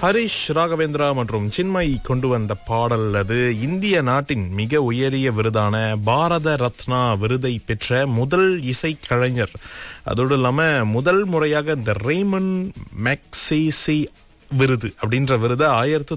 ஹரிஷ் ராகவேந்திரா மற்றும் சின்மயி கொண்டு வந்த பாடல் அது. இந்திய நாட்டின் மிக உயரிய விருதான பாரத ரத்னா விருதை பெற்ற முதல் இசைக்கலைஞர். அதோடு இல்லாம முதல் முறையாக இந்த ரேமன் மேக்சேசி விருது அப்படின்ற விருதை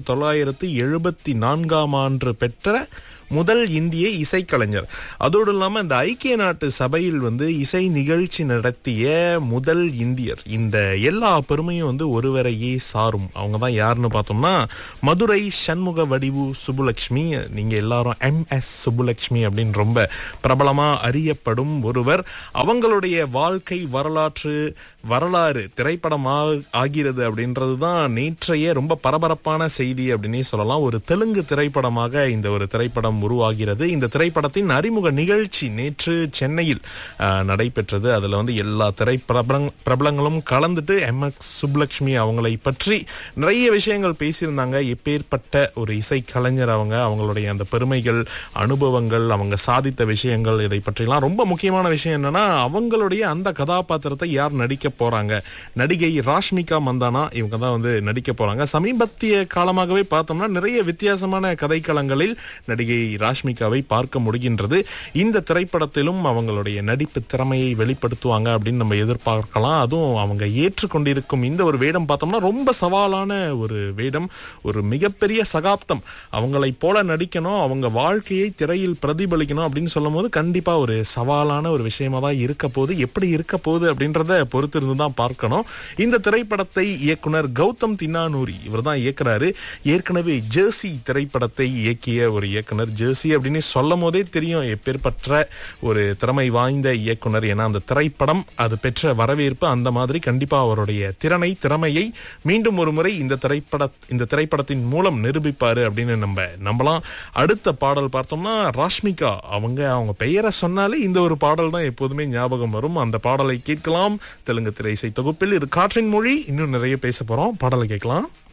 1974 பெற்ற முதல் இந்திய இசைக்கலைஞர். அதோடு இல்லாம இந்த ஐக்கிய நாட்டு சபையில் இசை நிகழ்ச்சி நடத்திய முதல் இந்தியர். இந்த எல்லா பெருமையும் ஒருவரையே சாரும். அவங்க தான் யாருன்னு பார்த்தோம்னா மதுரை சண்முக வடிவு சுப்புலட்சுமி. நீங்க எல்லாரும் MS சுப்புலட்சுமி அப்படின்னு ரொம்ப பிரபலமா அறியப்படும் ஒருவர். அவங்களுடைய வாழ்க்கை வரலாறு திரைப்படம் ஆகிறது அப்படின்றதுதான் நேற்றைய ரொம்ப பரபரப்பான செய்தி அப்படின்னே சொல்லலாம். ஒரு தெலுங்கு திரைப்படமாக இந்த ஒரு திரைப்படம் உருவாகிறது. இந்த திரைப்படத்தின் அறிமுக நிகழ்ச்சி நேற்று சென்னையில் நடைபெற்றது. அதுல எல்லா பிரபலங்களும் கலந்துட்டு MS சுப்புலட்சுமி அவங்களை பற்றி நிறைய விஷயங்கள் பேசியிருந்தாங்க. எப்பேற்பட்ட ஒரு இசை கலைஞர் அவங்களுடைய அந்த பெருமைகள், அனுபவங்கள், அவங்க சாதித்த விஷயங்கள், இதை பற்றிலாம் ரொம்ப முக்கியமான விஷயம் என்னன்னா அவங்களுடைய அந்த கதாபாத்திரத்தை யார் நடிக்க போறாங்க. நடிகை ராஷ்மிகா மந்தானா இவங்க தான் நடிக்க போறாங்க. சமீபத்திய காலமாகவே பார்த்தோம்னா நிறைய வித்தியாசமான கதைக்களங்களில் நடிகை ராஷ்மிகாவை பார்க்க முடிகின்றது. இந்த திரைப்படத்திலும் அவங்களுடைய நடிப்பு திறமையை வெளிப்படுத்துவாங்க அப்படின்னு நம்ம எதிர்பார்க்கலாம். அதுவும் அவங்க ஏற்றுக்கொண்டிருக்கும் இந்த ஒரு வேடம் பார்த்தோம்னா ரொம்ப சவாலான ஒரு வேடம். ஒரு மிகப்பெரிய சகாப்தம். அவங்களை போல நடிக்கணும், அவங்க வாழ்க்கையை திரையில் பிரதிபலிக்கணும் அப்படின்னு சொல்லும் போது கண்டிப்பா ஒரு சவாலான ஒரு விஷயமா தான் இருக்க போகுது. எப்படி இருக்க போகுது அப்படின்றத பொறுத்திருந்து தான் பார்க்கணும். இந்த திரைப்படத்தை இயக்குனர் கௌதம் தின்னானூரி இவர் தான் இயக்குறாரு. ஏற்கனவே ஜெர்சி திரைப்படத்தை இயக்கிய ஒரு இயக்குனர். ஜெர்சி அப்படின்னு சொல்லும் போதே தெரியும் எப்பேற்பட்ட ஒரு திறமை வாய்ந்த இயக்குனர். ஏன்னா அந்த திரைப்படம் அது பெற்ற வரவேற்பு அந்த மாதிரி கண்டிப்பா அவருடைய திறமையை மீண்டும் ஒரு முறை இந்த திரைப்படத்தின் மூலம் நிரூபிப்பாரு அப்படின்னு நம்ம நம்பலாம். அடுத்த பாடல் பார்த்தோம்னா ராஷ்மிகா அவங்க பெயரை சொன்னாலே இந்த ஒரு பாடல் தான் எப்போதுமே ஞாபகம் வரும். அந்த பாடலை கேட்கலாம் தெலுங்கு திரை இசை தொகுப்பில். இது காற்றின் மொழி. இன்னும் நிறைய பேச போறோம். பாடலை கேட்கலாம்.